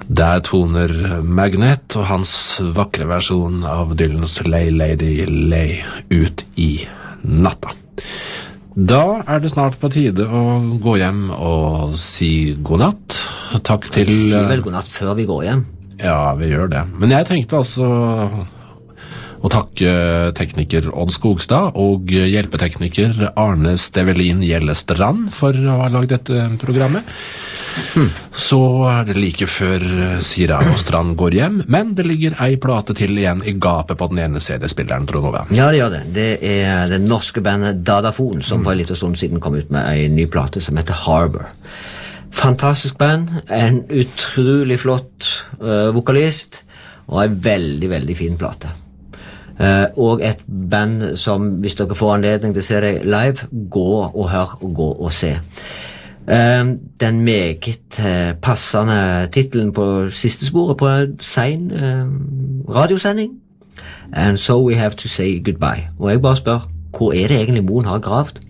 Der toner Magnet og hans vakre versjon av Dylans Lay Lady Lay ut i natta. Da er det snart på tide å gå hjem og si god natt. Takk til... Si vel god natt før vi går hjem. Ja, vi gjør det. Men jeg tenkte altså å takke tekniker Odd Skogstad og hjelpetekniker Arne Stevelin Gjellestrand for å ha laget dette programmet. Så er det like før Sira og Strand går hjem, men det ligger ei plate til igjen i gapet på den ene CD-spilleren, Trond Ove. Ja, det gjør det. Det er det norske bandet Dadafon som for en liten stund siden kom ut med en ny plate som heter Harbor. Fantastisk band, en utrolig flott vokalist og en veldig, veldig fin plate. Og et band som, hvis dere får anledning til å se det live, gå og hør og gå og se. Den meget passende titlen på siste sporet på en sen radiosending. And so we have to say goodbye. Og jeg bare spør, hvor er det egentlig Moen har gravd?